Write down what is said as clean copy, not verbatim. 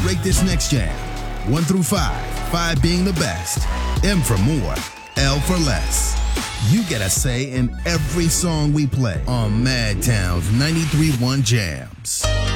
rate this next jam? 1 through 5, 5 being the best, M for more, L for less. You get a say in every song we play on Madtown's 93.1 Jams.